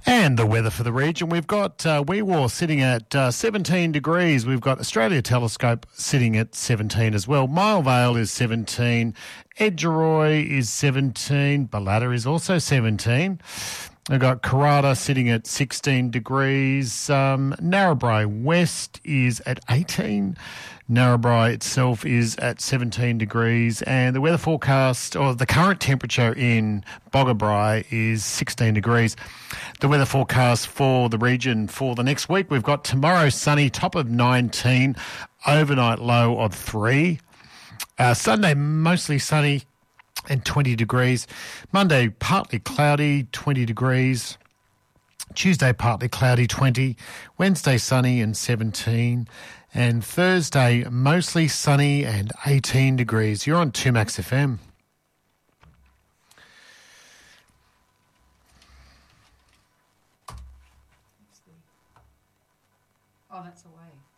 And the weather for the region, we've got Weewar sitting at 17 degrees. We've got Australia Telescope sitting at 17 as well. Mile Vale is 17. Edgeroy is 17. Ballatta is also 17. We've got Karata sitting at 16 degrees. Narrabri West is at 18. Narrabri itself is at 17 degrees. And the weather forecast, or the current temperature in Boggabri is 16 degrees. The weather forecast for the region for the next week, we've got tomorrow sunny, top of 19, overnight low of 3. Sunday, mostly sunny and 20 degrees. Monday, partly cloudy, 20 degrees. Tuesday, partly cloudy, 20. Wednesday, sunny and 17. And Thursday, mostly sunny and 18 degrees. You're on 2Max FM. Oh, that's away.